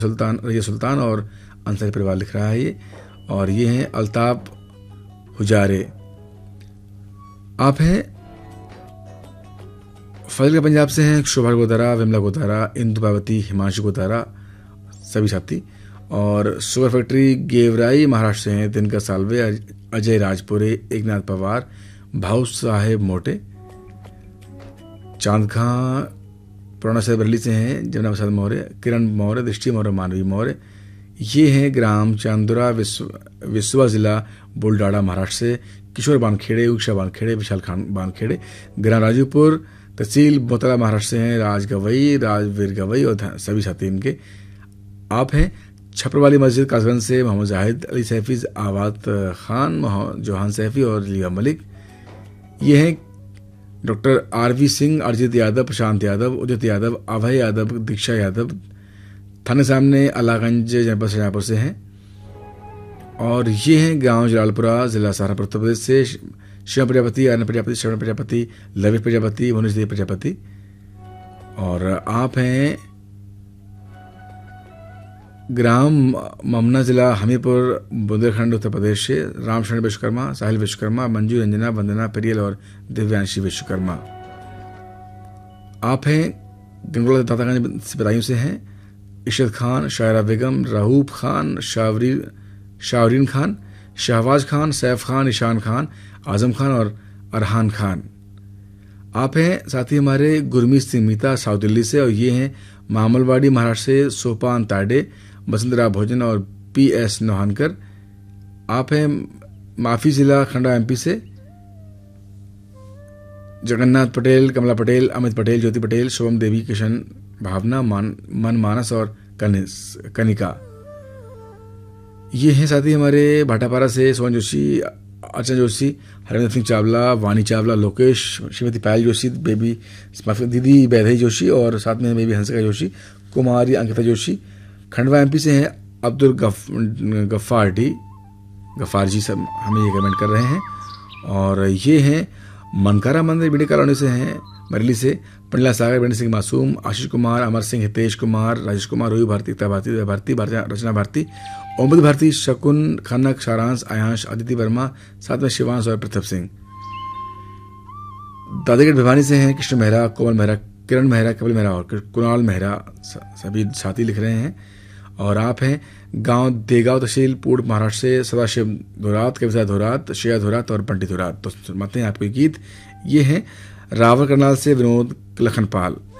सुल्तान, रजिया सुल्तान और अंसारी परिवार लिख रहा है ये। और ये हैं अल्ताफ हुजारे। आप हैं फजल का पंजाब से हैं, शोभा गोदारा, विमला गोदारा, इंदु पार्वती, हिमांशु गोदारा सभी साथी। और शुगर फैक्ट्री गेवराई महाराष्ट्र से हैं, दिनकर सालवे, अजय राजपुरे, एकनाथ पवार, भाऊ साहेब मोटे। चांद खां पुराना शहर बरेली से हैं, जमुना प्रसाद मौर्य, किरण मौर्य, दृष्टि मौर्य, मानवी मौर्य। ये हैं ग्राम चांदुरा, विश्वा जिला बुलडाड़ा महाराष्ट्र से किशोर बानखेड़े, उषा बानखेड़े, विशाल खान बानखेड़े। ग्राम राजूपुर तहसील बोतला महाराष्ट्र से हैं राज गवई, राजवीर गवई और सभी साथी इनके। आप हैं छपरवाली मस्जिद कासगंज से मोहम्मद जाहिद, अली सैफी, आवाद खान, जोहान सैफी और लिया मलिक। ये हैं डॉक्टर आरवी सिंह, अरिजीत यादव, प्रशांत यादव, उदित यादव, अभय यादव, दीक्षा यादव, थाने सामने अलागंज जनपद शाहपुर से हैं। और ये हैं गांव जलालपुरा, जिला सहारनपुर, उत्तर प्रदेश से शिव प्रजापति, अर्ण प्रजापति, श्रवण प्रजापति, लवी प्रजापति, मनुष देव प्रजापति। और आप हैं ग्राम ममना, जिला हमीरपुर, बुंदेलखंड, उत्तर प्रदेश से रामशरण विश्वकर्मा, साहिल विश्वकर्मा, मंजू, रंजना, वंदना पेरियल और दिव्यांशी विश्वकर्मा। आप हैं गंगोला दातागंज से बदायूं से हैं इशरत खान, शायरा बेगम, रहूब खान, शावरीन खान, शहबाज खान, सैफ खान, ईशान खान, आजम खान और अरहान खान। आप हैं साथी हमारे गुरमीत सिंह मीता, साउथ दिल्ली से। और ये हैं मामलवाड़ी महाराष्ट्र से सोपान ताडे, बसंतराव भोजन और PS नोहानकर। आप हैं माफी जिला खंडवा MP से जगन्नाथ पटेल, कमला पटेल, अमित पटेल, ज्योति पटेल, शुभम देवी, किशन, भावना, मन मानस और कनिका। ये हैं साथी हमारे भाटापारा से सोहन जोशी, अर्चना जोशी, हरिंदर सिंह चावला, वानी चावला, लोकेश, श्रीमती पायल जोशी, बेबी दीदी बैधई जोशी और साथ में बेबी हंसिका जोशी, कुमारी अंकिता जोशी। खंडवा MP से हैं अब्दुल गफ्फार जी, सब हमें ये कमेंट कर रहे हैं। और ये हैं मनकारा मंदिर बीडी कॉलोनी से हैं, बरेली से पंडला सागर, बेंड सिंह मासूम, आशीष कुमार, अमर सिंह, हितेश कुमार, राजेश कुमार, रोही भारती, भारती, रचना भारती, ओमद भारती, शकुन, खनक, सारांश, आयांश, अदिति वर्मा, साथ में शिवांश और पृथ्वी सिंह। दादेगढ़ भिवानी से हैं कृष्ण मेहरा, कोमल मेहरा, किरण मेहरा, कपिल मेहरा और कुणाल मेहरा सभी साथी लिख रहे हैं। और आप हैं गांव देगांव तहसील पूर्व महाराष्ट्र से सदाशिव धोरात, कविता धोरात, श्रेया धोरात और पंडित धोरात। तो सुनते हैं आपको गीत। ये हैं रावल करनाल से विनोद लखनपाल।